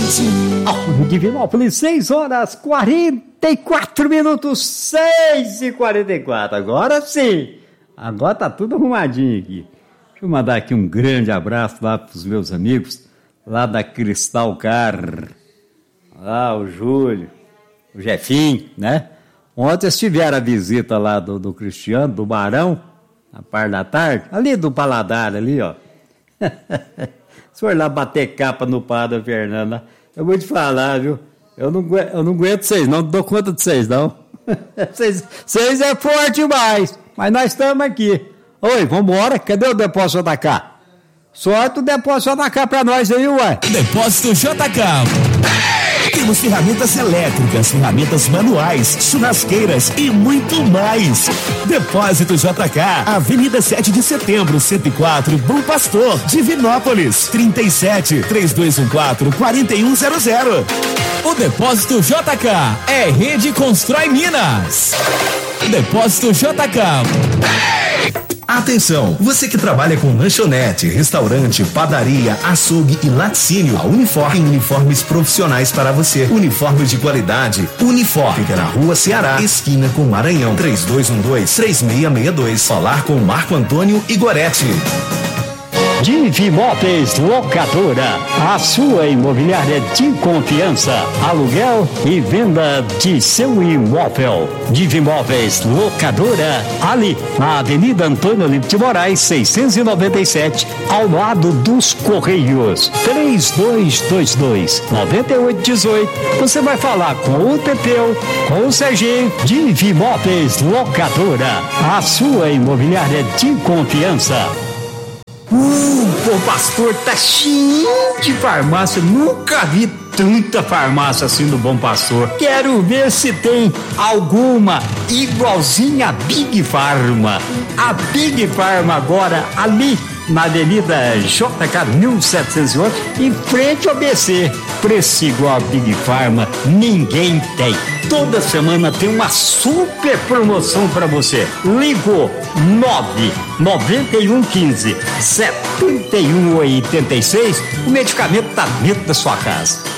Divinópolis, 6h44, 6h44. Agora sim, agora tá tudo arrumadinho aqui. Deixa eu mandar aqui um grande abraço lá pros meus amigos lá da Cristal Car. Lá o Júlio, o Jefinho, né? Ontem eles tiveram a visita lá do Cristiano, do Barão, na parte da tarde, ali do Paladar, ali, ó. Se for lá bater capa no Padre Fernando, eu vou te falar, viu? Eu não aguento vocês, não dou conta de vocês, não. Vocês é forte demais, mas nós estamos aqui. Oi, vambora, cadê o Depósito JK? Sorte o Depósito JK pra nós aí, ué. Depósito JK. Temos ferramentas elétricas, ferramentas manuais, churrasqueiras e muito mais. Depósito JK, Avenida 7 de Setembro, 104, Bom Pastor, Divinópolis, 37-3214-4100. O Depósito JK é Rede Constrói Minas. Depósito JK. Atenção, você que trabalha com lanchonete, restaurante, padaria, açougue e laticínio, a Unifor tem uniformes profissionais para você. Uniformes de qualidade. Unifor fica na Rua Ceará, esquina com Maranhão, 3212-3662. Falar com Marco Antônio Igoretti. Divinópolis Locadora, a sua imobiliária de confiança, aluguel e venda de seu imóvel. Divinópolis Locadora, ali na Avenida Antônio Olímpio de Moraes, 697, ao lado dos Correios. 3222-9818. Você vai falar com o Pepeu, com o Serginho. Divinópolis Locadora, a sua imobiliária de confiança. Bom Pastor tá cheio de farmácia, nunca vi tanta farmácia assim no Bom Pastor. Quero ver se tem alguma igualzinha a Big Pharma. A Big Pharma agora ali na Avenida JK 1711, em frente ao ABC. Preço igual a Big Pharma, ninguém tem. Toda semana tem uma super promoção para você. Ligou 99115-7186. O medicamento tá dentro da sua casa.